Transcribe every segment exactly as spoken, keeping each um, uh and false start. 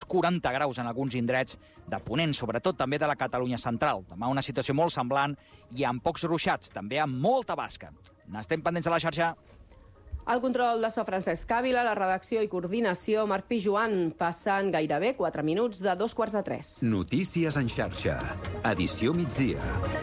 quaranta graus en alguns indrets de Ponent, sobretot també de la Catalunya central. Demà una situació molt semblant i amb pocs ruixats, també amb molta basca. N'estem pendents a la xarxa. El control de so Francesc Càvila, la redacció i coordinació Marc Pijuan. Passen gairebé quatre minuts de dos quarts de tres. Notícies en xarxa. Edició migdia.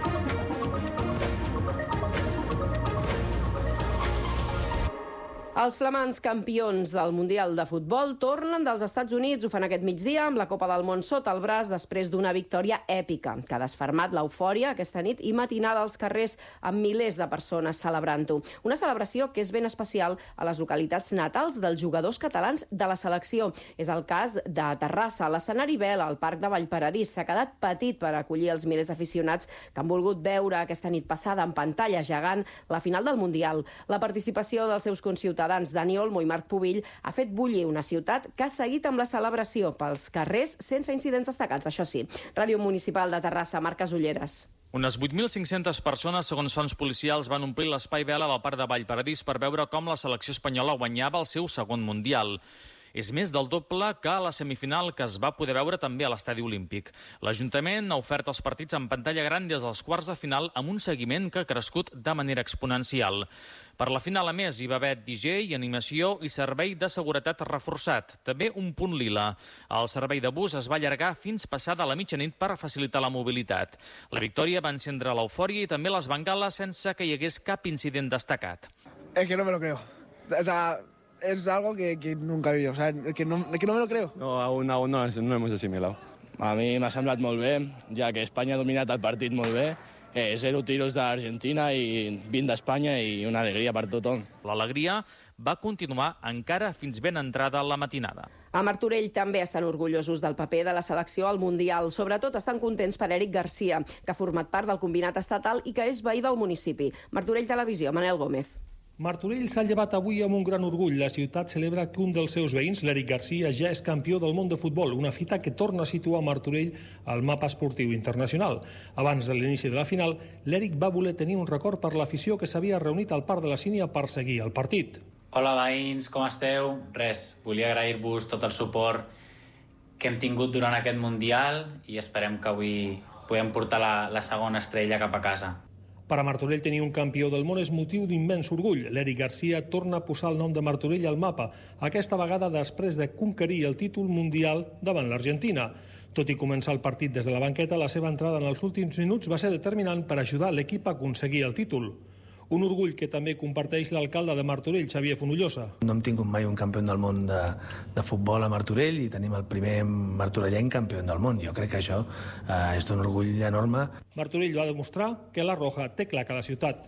Els flamants campions del Mundial de Futbol tornen dels Estats Units. Ho fan aquest migdia amb la Copa del Món sota el braç després d'una victòria èpica que ha desfermat l'eufòria aquesta nit i matinada als carrers amb milers de persones celebrant-ho. Una celebració que és ben especial a les localitats natals dels jugadors catalans de la selecció. És el cas de Terrassa. L'escenari Vela, al Parc de Vallparadís, s'ha quedat petit per acollir els milers d'aficionats que han volgut veure aquesta nit passada en pantalla gegant la final del Mundial. La participació dels seus conciutadans Dani Olmo i Marc Pubill ha fet bullir una ciutat que ha seguit amb la celebració pels carrers sense incidents destacats, això sí. Ràdio Municipal de Terrassa, Marc Casulleres. Unes vuit mil cinc-centes persones, segons fonts policials, van omplir l'espai Vela del Parc de Vallparadís per veure com la selecció espanyola guanyava el seu segon Mundial. És més del doble que a la semifinal que es va poder veure també a l'Estadi Olímpic. L'Ajuntament ha ofert els partits en pantalla gran des dels quarts de final amb un seguiment que ha crescut de manera exponencial. Per la final, a més, hi va haver D J, animació i servei de seguretat reforçat. També un punt lila. El servei de bus es va allargar fins passada la mitjanit per facilitar la mobilitat. La victòria va encendre l'eufòria i també les bengales sense que hi hagués cap incident destacat. Es que no me lo creo. O sea, es algo que, que nunca he visto. O sea, que no, que no me lo creo. No, aún, aún no, no hemos asimilado. A mi m'ha semblat molt bé, ja que Espanya ha dominat el partit molt bé. Eh, zero tiros d'Argentina i vint d'Espanya i una alegria per tothom. L'alegria va continuar encara fins ben entrada la matinada. A Martorell també estan orgullosos del paper de la selecció al Mundial. Sobretot estan contents per Eric Garcia, que ha format part del combinat estatal i que és veí del municipi. Martorell Televisió, Manel Gómez. Martorell s'ha llevat avui amb un gran orgull. La ciutat celebra que un dels seus veïns, l'Eric Garcia, ja és campió del món de futbol, una fita que torna a situar Martorell al mapa esportiu internacional. Abans de l'inici de la final, l'Eric va voler tenir un record per l'afició que s'havia reunit al Parc de la Sínia per seguir el partit. Hola veïns, com esteu? Res, volia agrair-vos tot el suport que hem tingut durant aquest Mundial i esperem que avui podem portar la, la segona estrella cap a casa. Per a Martorell tenir un campió del món és motiu d'immens orgull. L'Eric Garcia torna a posar el nom de Martorell al mapa, aquesta vegada després de conquerir el títol mundial davant l'Argentina. Tot i començar el partit des de la banqueta, la seva entrada en els últims minuts va ser determinant per ajudar l'equip a aconseguir el títol. Un orgull que també comparteix l'alcalde de Martorell, Xavier Fonollosa. No hem tingut mai un campió del món de, de futbol a Martorell i tenim el primer martorellenc campió del món. Jo crec que això eh, és d'un orgull enorme. Martorell va demostrar que la Roja té clar que la ciutat.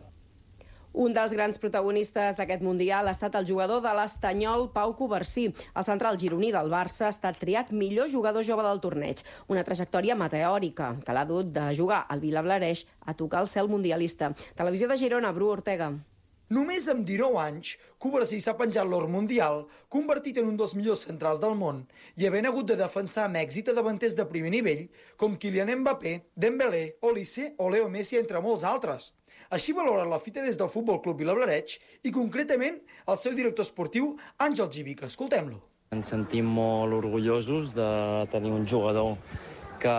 Un dels grans protagonistes d'aquest Mundial ha estat el jugador de l'Estanyol, Pau Covarsí. El central gironí del Barça ha estat triat millor jugador jove del torneig. Una trajectòria meteòrica que l'ha dut de jugar al Vilablareix a tocar el cel mundialista. Televisió de Girona, Bru Ortega. Només amb dinou anys, Covarsí s'ha penjat l'or mundial, convertit en un dels millors centrals del món i havent hagut de defensar amb èxit a davanters de primer nivell, com Kylian Mbappé, Dembélé, Olise o Leo Messi, entre molts altres. Així valora la fita des del Futbol Club Vilablareix i concretament el seu director esportiu, Àngel Givica. Escoltem-lo. Ens sentim molt orgullosos de tenir un jugador que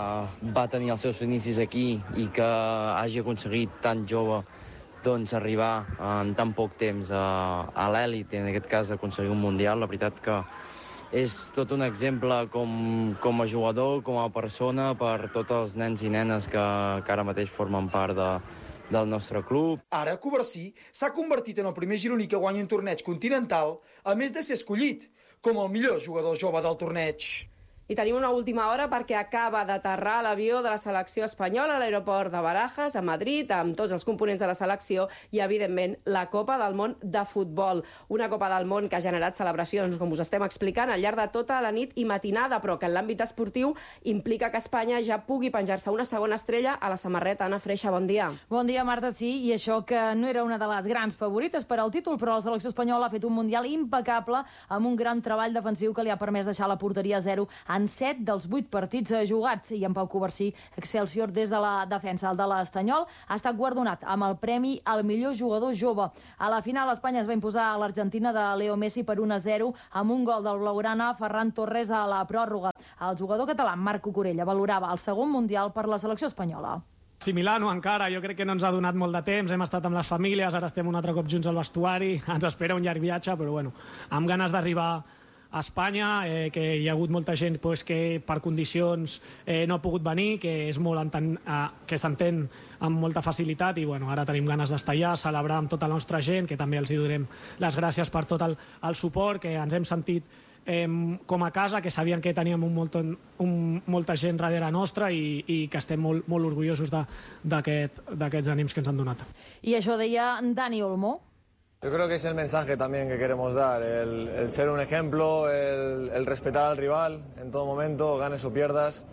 va tenir els seus inicis aquí i que hagi aconseguit tan jove doncs, arribar en tan poc temps a, a l'èlit, en aquest cas aconseguir un Mundial. La veritat que és tot un exemple com, com a jugador, com a persona, per tots els nens i nenes que, que ara mateix formen part de, del nostre club. Ara, Covarsí s'ha convertit en el primer gironí que guanya un torneig continental, a més de ser escollit com el millor jugador jove del torneig. I tenim una última hora perquè acaba d'aterrar l'avió de la selecció espanyola a l'aeroport de Barajas, a Madrid, amb tots els components de la selecció i, evidentment, la Copa del Món de Futbol. Una Copa del Món que ha generat celebracions, com us estem explicant, al llarg de tota la nit i matinada, però que en l'àmbit esportiu implica que Espanya ja pugui penjar-se una segona estrella a la samarreta. Anna Freixa, bon dia. Bon dia, Marta, sí, i això que no era una de les grans favorites per al títol, però la selecció espanyola ha fet un Mundial impecable amb un gran treball defensiu que li ha permès deixar la porteria a zero en set dels vuit partits jugats, i en Pau Covarsí, Excelsior des de la defensa. El de l'Estanyol ha estat guardonat amb el premi al millor jugador jove. A la final, Espanya es va imposar a l'Argentina de Leo Messi per un a zero amb un gol del blaugrana Ferran Torres a la pròrroga. el jugador català Marc Cucurella valorava el segon Mundial per la selecció espanyola. Similar, no encara, jo crec que no ens ha donat molt de temps, hem estat amb les famílies, ara estem un altre cop junts al vestuari, ens espera un llarg viatge, però bueno, amb ganes d'arribar a Espanya, eh, que hi ha hagut molta gent pues, que per condicions eh, no ha pogut venir, que és molt enten, eh, que s'entén amb molta facilitat i bueno, ara tenim ganes d'estar allà, celebrar amb tota la nostra gent, que també els hi donem les gràcies per tot el, el suport, que ens hem sentit eh, com a casa, que sabien que teníem un molt, un, molta gent darrere nostra i, i que estem molt, molt orgullosos d'aquests aquest, ànims que ens han donat. I això deia Dani Olmo. Yo creo que es el mensaje también que queremos dar, el, el ser un ejemplo, el, el respetar al rival en todo momento, ganes o pierdas.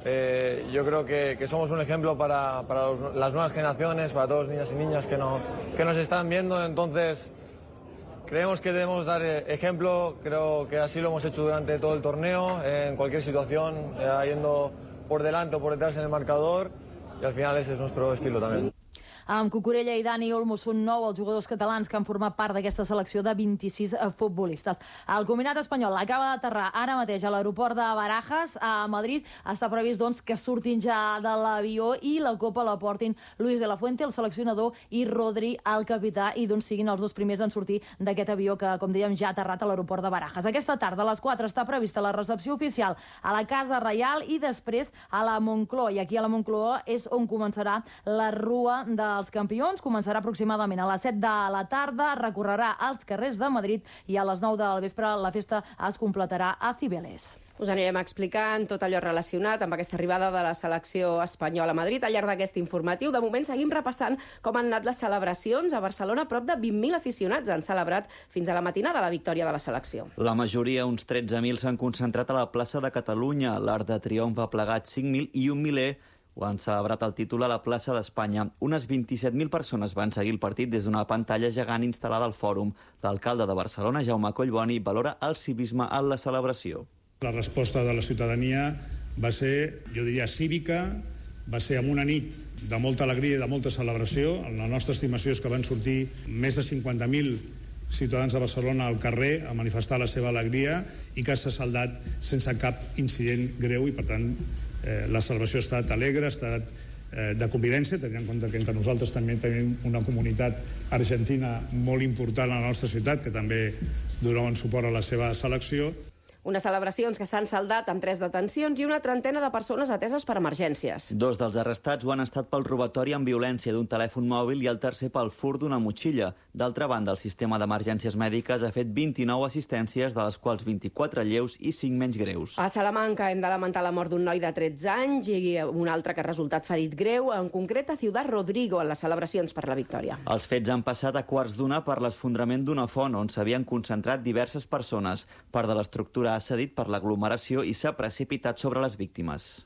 Eh, yo creo que, que somos un ejemplo para, para los, las nuevas generaciones, para todos los niños y niñas que, no, que nos están viendo, entonces creemos que debemos dar ejemplo, creo que así lo hemos hecho durante todo el torneo, en cualquier situación, eh, yendo por delante o por detrás en el marcador, y al final ese es nuestro estilo también. Amb Cucurella i Dani Olmo són nou els jugadors catalans que han format part d'aquesta selecció de vint-i-sis futbolistes. El combinat espanyol acaba d'aterrar ara mateix a l'aeroport de Barajas, a Madrid. Està previst doncs, que surtin ja de l'avió i la Copa la portin Luis de la Fuente, el seleccionador, i Rodri, el capità, i doncs siguin els dos primers en sortir d'aquest avió que, com dèiem, ja ha aterrat a l'aeroport de Barajas. Aquesta tarda, a les quatre, està prevista la recepció oficial a la Casa Reial i després a la Moncloa. I aquí a la Moncloa és on començarà la Rua de els campions, començarà aproximadament a les set de la tarda, recorrerà als carrers de Madrid i a les nou del vespre la festa es completarà a Cibeles. Us anirem explicant tot allò relacionat amb aquesta arribada de la selecció espanyola a Madrid al llarg d'aquest informatiu. De moment seguim repassant com han anat les celebracions. A Barcelona, prop de vint mil aficionats han celebrat fins a la matinada la victòria de la selecció. La majoria, uns tretze mil, s'han concentrat a la plaça de Catalunya. L'Arc de Triomf ha plegat cinc mil i un miler ho han celebrat el títol a la plaça d'Espanya. Unes vint-i-set mil persones van seguir el partit des d'una pantalla gegant instal·lada al fòrum. L'alcalde de Barcelona, Jaume Collboni, valora el civisme en la celebració. La resposta de la ciutadania va ser, jo diria, cívica, va ser amb una nit de molta alegria i de molta celebració. La nostra estimació és que van sortir més de cinquanta mil ciutadans de Barcelona al carrer a manifestar la seva alegria i que s'ha saldat sense cap incident greu i, per tant, eh, la celebració ha estat alegre, ha estat eh, de convivència, tenint en compte que entre nosaltres també tenim una comunitat argentina molt important a la nostra ciutat que també donaven suport a la seva selecció. Unes celebracions que s'han saldat amb tres detencions i una trentena de persones ateses per emergències. Dos dels arrestats ho han estat pel robatori amb violència d'un telèfon mòbil i el tercer pel furt d'una motxilla. D'altra banda, el sistema d'emergències mèdiques ha fet vint-i-nou assistències, de les quals vint-i-quatre lleus i cinc menys greus. A Salamanca hem de lamentar la mort d'un noi de tretze anys i un altre que ha resultat ferit greu, en concret a Ciudad Rodrigo, en les celebracions per la victòria. Els fets han passat a quarts d'una per l'esfondrament d'una font on s'havien concentrat diverses persones. Part de l'estructura ha cedit per l'aglomeració i s'ha precipitat sobre les víctimes.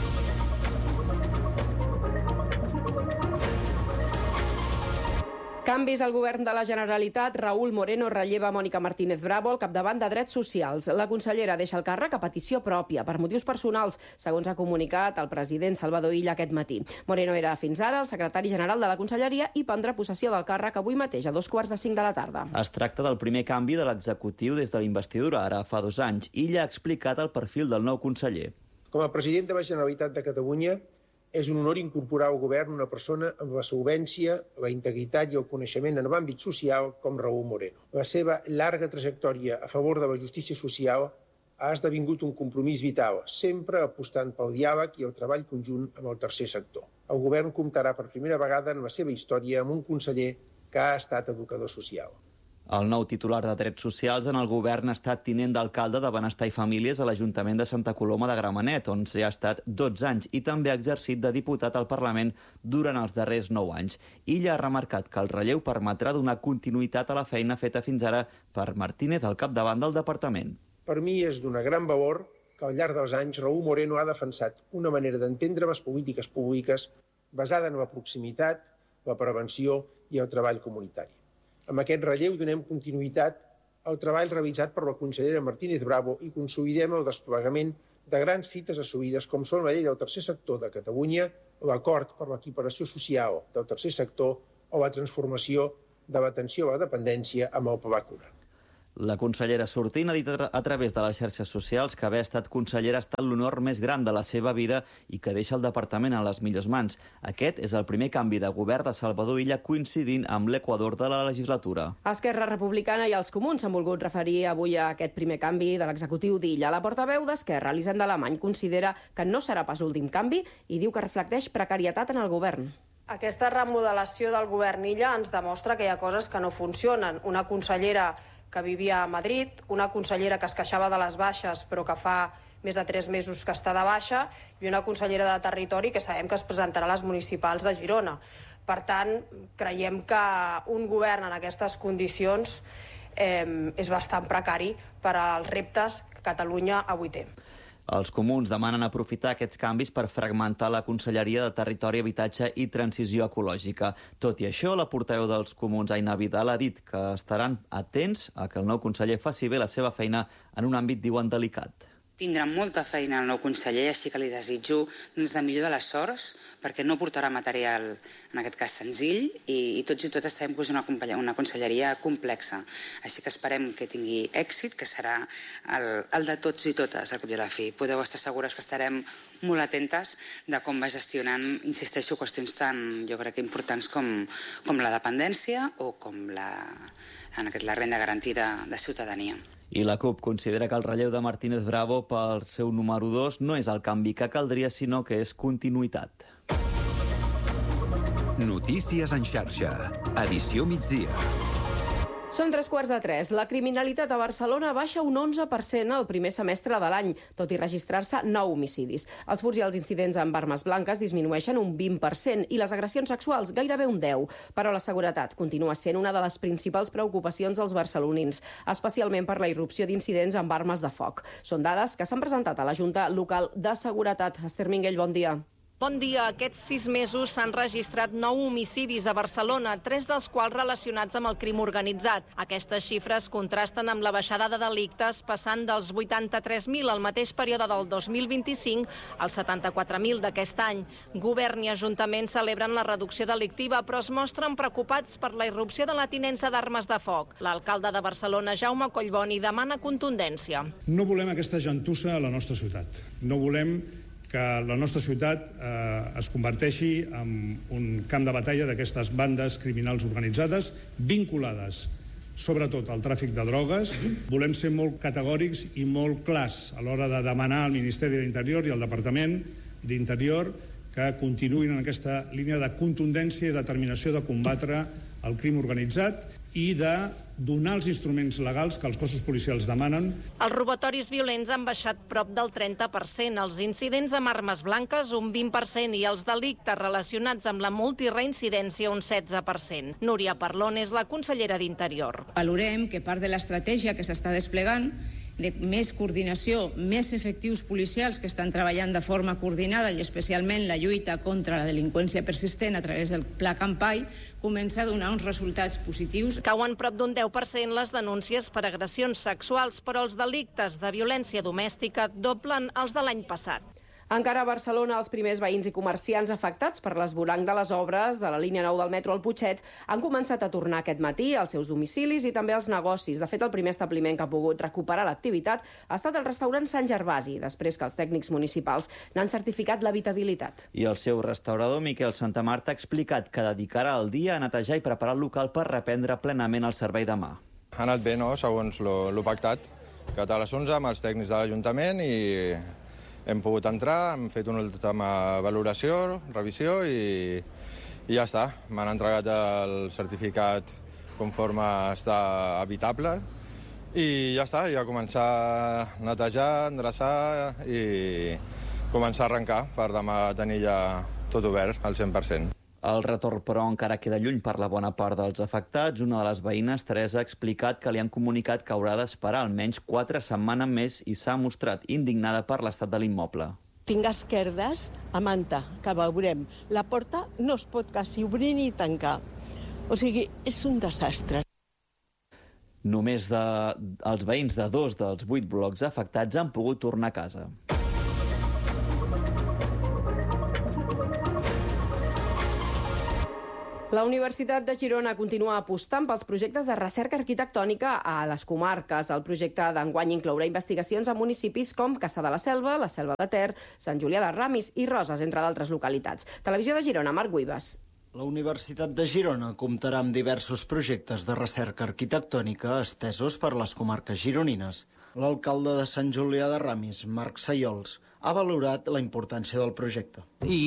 Canvis al govern de la Generalitat. Raúl Moreno relleva Mònica Martínez Bravo al capdavant de Drets Socials. La consellera deixa el càrrec a petició pròpia, per motius personals, segons ha comunicat el president Salvador Illa aquest matí. Moreno era fins ara el secretari general de la Conselleria i prendrà possessió del càrrec avui mateix, a dos quarts de cinc de la tarda. Es tracta del primer canvi de l'executiu des de la investidura, ara fa dos anys. Illa ha explicat el perfil del nou conseller. Com a president de la Generalitat de Catalunya, és un honor incorporar al govern una persona amb la solvència, la integritat i el coneixement en l'àmbit social com Raúl Moreno. La seva llarga trajectòria a favor de la justícia social ha esdevingut un compromís vital, sempre apostant pel diàleg i el treball conjunt amb el tercer sector. El govern comptarà per primera vegada en la seva història amb un conseller que ha estat educador social. El nou titular de Drets Socials en el govern ha estat tinent d'alcalde de Benestar i Famílies a l'Ajuntament de Santa Coloma de Gramenet, on s'hi ha estat dotze anys, i també ha exercit de diputat al Parlament durant els darrers nou anys. Illa ha remarcat que el relleu permetrà donar continuïtat a la feina feta fins ara per Martínez al capdavant del departament. Per mi és d'una gran valor que al llarg dels anys Raúl Moreno ha defensat una manera d'entendre les polítiques públiques basada en la proximitat, la prevenció i el treball comunitari. Amb aquest relleu donem continuïtat al treball realitzat per la consellera Martínez Bravo i consolidem el desplegament de grans fites assolides com són la llei del tercer sector de Catalunya, l'acord per l'equiparació social del tercer sector o la transformació de l'atenció a la dependència amb el Pla Cura. La consellera sortint ha dit a través de les xarxes socials que haver estat consellera ha estat l'honor més gran de la seva vida i que deixa el departament en les millors mans. Aquest és el primer canvi de govern de Salvador Illa coincidint amb l'equador de la legislatura. Esquerra Republicana i els Comuns s'han volgut referir avui a aquest primer canvi de l'executiu d'Illa. La portaveu d'Esquerra, Elisenda Alemany, considera que no serà pas l'últim canvi i diu que reflecteix precarietat en el govern. Aquesta remodelació del govern Illa ens demostra que hi ha coses que no funcionen. Una consellera que vivia a Madrid, una consellera que es queixava de les baixes però que fa més de tres mesos que està de baixa i una consellera de Territori que sabem que es presentarà a les municipals de Girona. Per tant, creiem que un govern en aquestes condicions eh, és bastant precari per als reptes que Catalunya avui té. Els comuns demanen aprofitar aquests canvis per fragmentar la Conselleria de Territori, Habitatge i Transició Ecològica. Tot i això, la portaveu dels comuns, Aina Vidal, ha dit que estaran atents a que el nou conseller faci bé la seva feina en un àmbit, diuen, delicat. Tindrà molta feina el nou conseller, així que li desitjo doncs, la millor de les sorts, perquè no portarà material, en aquest cas senzill, i, i tots i totes sabem que és una, una conselleria complexa. Així que esperem que tingui èxit, que serà el, el de tots i totes, al cap i a la fi. Podeu estar segures que estarem molt atentes de com va gestionant, insisteixo, qüestions tan, jo crec, importants com, com la dependència o com la, en aquest, la renda garantida de ciutadania. I la CUP considera que el relleu de Martínez Bravo pel seu número dos no és el canvi que caldria, sinó que és continuïtat. Notícies en xarxa. Edició migdia. Són tres quarts de tres. La criminalitat a Barcelona baixa un onze per cent al primer semestre de l'any, tot i registrar-se nou homicidis. Els furts i els incidents amb armes blanques disminueixen un vint per cent i les agressions sexuals gairebé un deu per cent. Però la seguretat continua sent una de les principals preocupacions dels barcelonins, especialment per la irrupció d'incidents amb armes de foc. Són dades que s'han presentat a la Junta Local de Seguretat. Esther Minguell, bon dia. Bon dia. Aquests sis mesos s'han registrat nou homicidis a Barcelona, tres dels quals relacionats amb el crim organitzat. Aquestes xifres contrasten amb la baixada de delictes, passant dels vuitanta-tres mil al mateix període del dos mil vint-i-cinc als setanta-quatre mil d'aquest any. Govern i Ajuntament celebren la reducció delictiva, però es mostren preocupats per la irrupció de la tinença d'armes de foc. L'alcalde de Barcelona, Jaume Collboni, demana contundència. No volem aquesta gentussa a la nostra ciutat. No volem que la nostra ciutat eh, es converteixi en un camp de batalla d'aquestes bandes criminals organitzades vinculades sobretot al tràfic de drogues. Volem ser molt categòrics i molt clars a l'hora de demanar al Ministeri d'Interior i al Departament d'Interior que continuïn en aquesta línia de contundència i determinació de combatre el crim organitzat i de donar els instruments legals que els cossos policials demanen. Els robatoris violents han baixat prop del trenta per cent, els incidents amb armes blanques un vint per cent i els delictes relacionats amb la multireincidència un setze per cent. Núria Parlon és la consellera d'Interior. Valorem que part de l'estratègia que s'està desplegant de més coordinació, més efectius policials que estan treballant de forma coordinada i especialment la lluita contra la delinqüència persistent a través del Pla Campai comença a donar uns resultats positius. Cauen prop d'un deu per cent les denúncies per agressions sexuals, però els delictes de violència domèstica doblen els de l'any passat. Encara a Barcelona, els primers veïns i comerciants afectats per l'esvoranc de les obres de la línia nou del metro al Putxet han començat a tornar aquest matí als seus domicilis i també als negocis. De fet, el primer establiment que ha pogut recuperar l'activitat ha estat el restaurant Sant Gervasi, després que els tècnics municipals n'han certificat l'habitabilitat. I el seu restaurador, Miquel Santamarta, ha explicat que dedicarà el dia a netejar i preparar el local per reprendre plenament el servei demà. Ha anat bé, no?, segons lo, lo pactat, que a les onze amb els tècnics de l'Ajuntament i hem pogut entrar, hem fet una última valoració, revisió i, i ja està. M'han entregat el certificat conforme està habitable i ja està, ja començar a netejar, endreçar i començar a arrencar per demà tenir ja tot obert al cent per cent. El retorn, però, encara queda lluny per la bona part dels afectats. Una de les veïnes, Teresa, ha explicat que li han comunicat que haurà d'esperar almenys quatre setmanes més i s'ha mostrat indignada per l'estat de l'immoble. Tinc esquerdes a manta, que veurem. La porta no es pot quasi obrir ni tancar. O sigui, és un desastre. Només de, els veïns de dos dels vuit blocs afectats han pogut tornar a casa. La Universitat de Girona continua apostant pels projectes de recerca arquitectònica a les comarques. El projecte d'enguany inclourà investigacions a municipis com Cassà de la Selva, la Selva de Ter, Sant Julià de Ramis i Roses, entre d'altres localitats. Televisió de Girona, Marc Guibas. La Universitat de Girona comptarà amb diversos projectes de recerca arquitectònica estesos per les comarques gironines. L'alcalde de Sant Julià de Ramis, Marc Sayols, ha valorat la importància del projecte.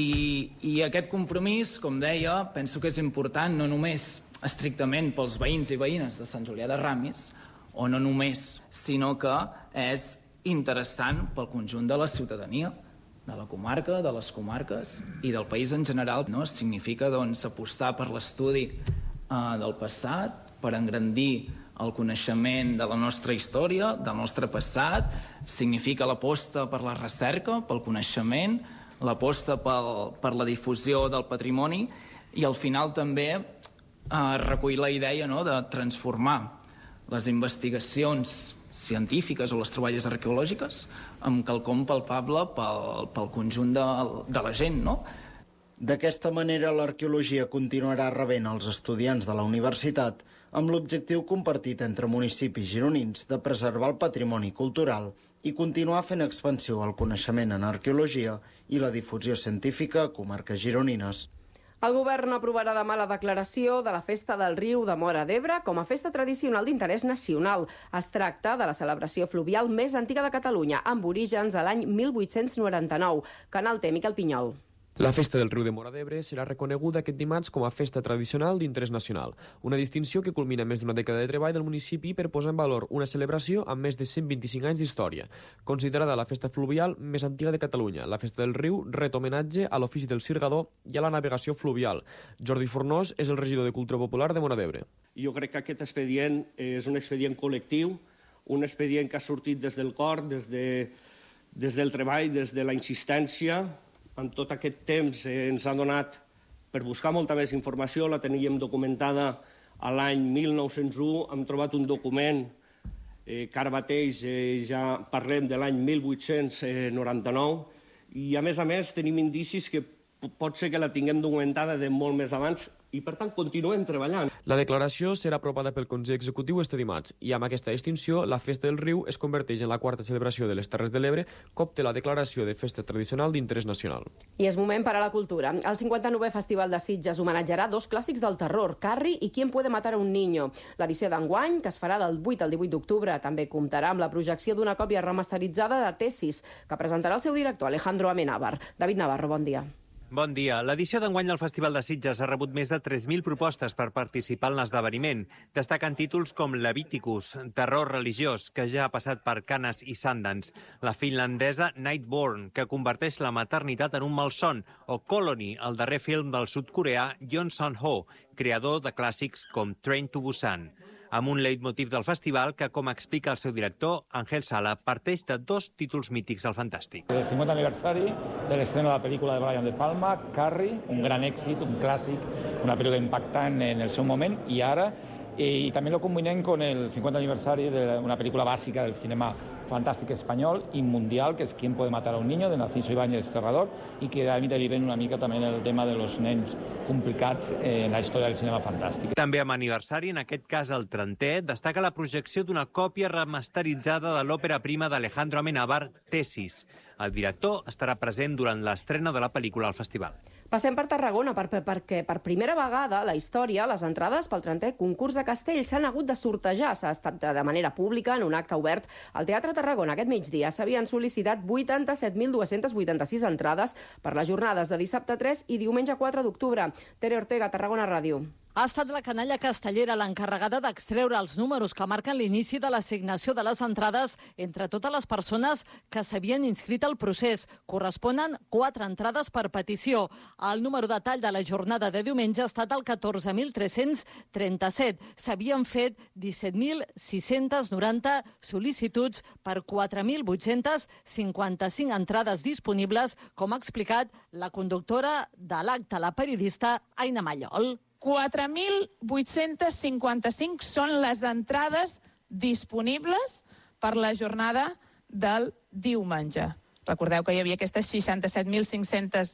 I, I aquest compromís, com deia, penso que és important no només estrictament pels veïns i veïnes de Sant Julià de Ramis, o no només, sinó que és interessant pel conjunt de la ciutadania, de la comarca, de les comarques i del país en general. No? Significa doncs, apostar per l'estudi eh, del passat, per engrandir el coneixement de la nostra història, del nostre passat, significa l'aposta per la recerca, pel coneixement, l'aposta pel, per la difusió del patrimoni i al final també eh, recull la idea no, de transformar les investigacions científiques o les troballes arqueològiques amb quelcom palpable pel, pel conjunt de, de la gent, no? D'aquesta manera, l'arqueologia continuarà rebent els estudiants de la universitat amb l'objectiu compartit entre municipis gironins de preservar el patrimoni cultural i continuar fent expansió al coneixement en arqueologia i la difusió científica a comarques gironines. El govern aprovarà demà la declaració de la Festa del Riu de Móra d'Ebre com a festa tradicional d'interès nacional. Es tracta de la celebració fluvial més antiga de Catalunya, amb orígens a l'any mil vuit-cents noranta-nou. Canal T, Miquel Pinyol. La Festa del Riu de Móra d'Ebre serà reconeguda aquest dimarts com a festa tradicional d'interès nacional, una distinció que culmina més d'una dècada de treball del municipi per posar en valor una celebració amb més de cent vint-i-cinc anys d'història. Considerada la festa fluvial més antiga de Catalunya, la Festa del Riu ret homenatge a l'ofici del sirgador i a la navegació fluvial. Jordi Fornós és el regidor de Cultura Popular de Móra d'Ebre. Jo crec que aquest expedient és un expedient col·lectiu, un expedient que ha sortit des del cor, des, de, des del treball, des de la insistència. En tot aquest temps eh, ens ha donat per buscar molta més informació, la teníem documentada a l'any mil nou-cents u, hem trobat un document eh, que ara mateix eh, ja parlem de l'any mil vuit-cents noranta-nou i a més a més tenim indicis que pot ser que la tinguem documentada de molt més abans i, per tant, continuem treballant. La declaració serà aprovada pel Consell Executiu este dimarts i amb aquesta distinció la Festa del Riu es converteix en la quarta celebració de les Terres de l'Ebre que obté la declaració de festa tradicional d'interès nacional. I és moment per a la cultura. El cinquanta-novè Festival de Sitges homenatjarà dos clàssics del terror, Carrie i Quién puede matar a un niño. L'edició d'enguany, que es farà del vuit al divuit d'octubre, també comptarà amb la projecció d'una còpia remasteritzada de Tesis, que presentarà el seu director, Alejandro Amenábar. David Navarro, bon dia. Bon dia. L'edició d'enguany del Festival de Sitges ha rebut més de tres mil propostes per participar en l'esdeveniment. Destaquen títols com Leviticus, terror religiós, que ja ha passat per Cannes i Sundance, la finlandesa Nightborn, que converteix la maternitat en un malson, o Colony, el darrer film del sud-coreà Yeon Sun-ho, creador de clàssics com Train to Busan, amb un leitmotiv del festival que, com explica el seu director, Ángel Sala, parteix de dos títols mítics del fantàstic. El cinquanta aniversari de l'estreno de la pel·lícula de Brian De Palma, Carrie, un gran èxit, un clàssic, una pel·lícula impactant en el seu moment, i ara, i també lo combinem con el cinquanta aniversari d'una pel·lícula bàsica del cinema fantàstic espanyol i mundial, que és Quién puede matar a un niño, de Narciso Ibáñez Serrador, i que a mi deriven una mica també el tema de los nens complicats en la història del cinema fantàstic. També amb aniversari, en aquest cas el trentè, destaca la projecció d'una còpia remasteritzada de l'òpera prima d'Alejandro Amenábar, Tesis. El director estarà present durant l'estrena de la pel·lícula al festival. Passem per Tarragona, per, per, perquè per primera vegada a la història les entrades pel trentè concurs de castells s'han hagut de sortejar. S'ha estat de manera pública en un acte obert al Teatre Tarragona. Aquest migdia s'havien sol·licitat vuitanta-set mil dues-centes vuitanta-sis entrades per les jornades de dissabte tres i diumenge quatre d'octubre. Tere Ortega, Tarragona Ràdio. Ha estat la canalla castellera l'encarregada d'extreure els números que marquen l'inici de l'assignació de les entrades entre totes les persones que s'havien inscrit al procés. Corresponen quatre entrades per petició. El número de tall de la jornada de diumenge ha estat el catorze mil tres-cents trenta-set. S'havien fet disset mil sis-cents noranta sol·licituds per quatre mil vuit-cents cinquanta-cinc entrades disponibles, com ha explicat la conductora de l'acte, la periodista Aina Mallol. quatre mil vuit-cents cinquanta-cinc són les entrades disponibles per la jornada del diumenge. Recordeu que hi havia aquestes seixanta-set mil cinc-cents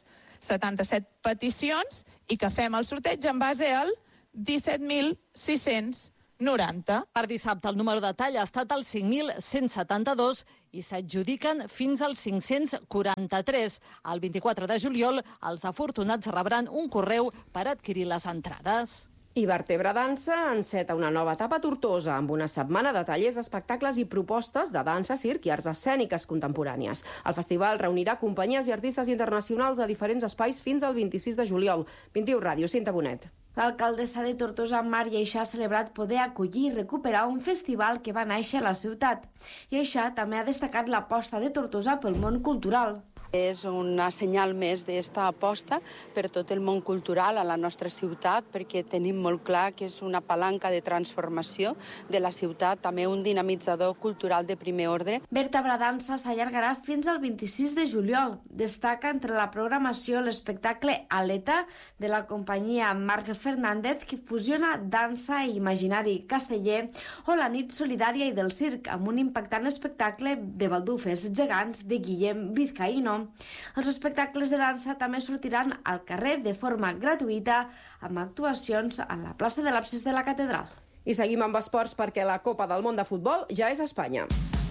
setanta-set peticions i que fem el sorteig en base al disset mil sis-cents noranta. Per dissabte el número de tall ha estat el cinc mil cent setanta-dos i s'adjudiquen fins al cinc-cents quaranta-tres. El vint-i-quatre de juliol els afortunats rebran un correu per adquirir les entrades. I Vertebra Dansa enceta una nova etapa a Tortosa amb una setmana de tallers, espectacles i propostes de dansa, circ i arts escèniques contemporànies. El festival reunirà companyies i artistes internacionals a diferents espais fins al vint-i-sis de juliol. vint-i-u Ràdio, Cinta Bonet. L'alcaldessa de Tortosa, Mar Lleixà, ha celebrat poder acollir i recuperar un festival que va néixer a la ciutat. Lleixà també ha destacat l'aposta de Tortosa pel món cultural. És una senyal més d'esta aposta per tot el món cultural a la nostra ciutat, perquè tenim molt clar que és una palanca de transformació de la ciutat, també un dinamitzador cultural de primer ordre. Vertebra Dansa s'allargarà fins al vint-i-sis de juliol. Destaca entre la programació l'espectacle Aleta de la companyia Marc Fernández, que fusiona dansa i imaginari casteller, o la nit solidària i del circ, amb un impactant espectacle de baldufes gegants de Guillem Vizcaíno. Els espectacles de dansa també sortiran al carrer de forma gratuïta amb actuacions a la plaça de l'Absis de la Catedral. I seguim amb esports perquè la Copa del Món de Futbol ja és a Espanya.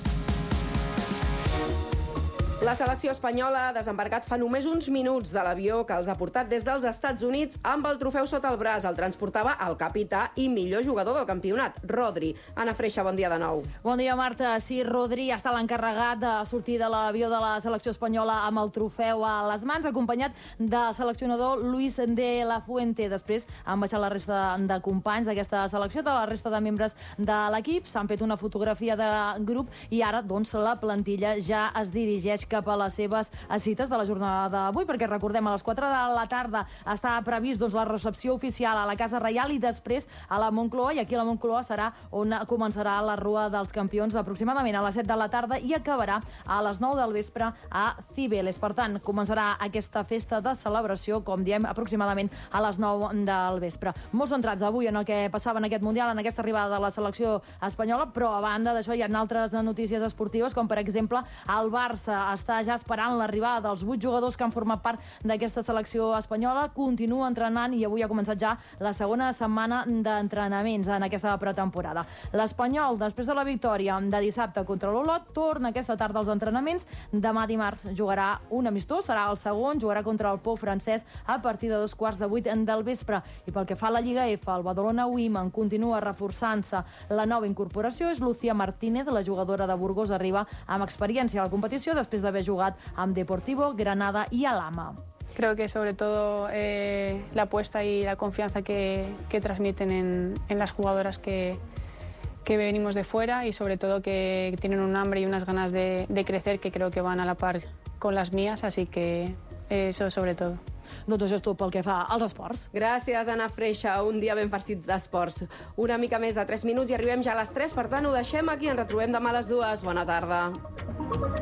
La selecció espanyola ha desembarcat fa només uns minuts de l'avió que els ha portat des dels Estats Units amb el trofeu sota el braç. El transportava el capità i millor jugador del campionat, Rodri. Ana Freixa, bon dia de nou. Bon dia, Marta. Sí, Rodri ha estat l'encarregat de sortir de l'avió de la selecció espanyola amb el trofeu a les mans, acompanyat del seleccionador Luis de la Fuente. Després han baixat la resta de companys d'aquesta selecció, de la resta de membres de l'equip. S'han fet una fotografia de grup i ara, doncs, la plantilla ja es dirigeix cap a les seves cites de la jornada d'avui, perquè recordem, a les quatre de la tarda està previst doncs, la recepció oficial a la Casa Reial i després a la Moncloa, i aquí a la Moncloa serà on començarà la Rua dels Campions aproximadament a les set de la tarda i acabarà a les nou del vespre a Cibeles. Per tant, començarà aquesta festa de celebració, com diem, aproximadament a les nou del vespre. Molts centrats avui en el que passava en aquest Mundial, en aquesta arribada de la selecció espanyola, però a banda d'això hi ha altres notícies esportives, com per exemple el Barça està ja esperant l'arribada dels vuit jugadors que han format part d'aquesta selecció espanyola. Continua entrenant i avui ha començat ja la segona setmana d'entrenaments en aquesta pretemporada. L'Espanyol, després de la victòria de dissabte contra l'Olot, torna aquesta tarda als entrenaments. Demà dimarts jugarà un amistós, serà el segon, jugarà contra el Pou francès a partir de dos quarts de vuit del vespre. I pel que fa a la Lliga F, el Badalona Women continua reforçant-se. La nova incorporació és Lucía Martínez, la jugadora de Burgos, arriba amb experiència a la competició després d'haver jugat amb Deportivo, Granada y Alhama. Creo que sobre todo eh, la apuesta y la confianza que, que transmiten en, en las jugadoras que, que venimos de fuera y sobre todo que tienen un hambre y unas ganas de, de crecer que creo que van a la par con las mías, así que eso sobre todo. Doncs això és tot pel que fa als esports. Gràcies, Ana Freixa. Un dia ben farcit d'esports. Una mica més de tres minuts i arribem ja a les tres, per tant ho deixem aquí. Ens retrobem demà a les dues. Bona tarda.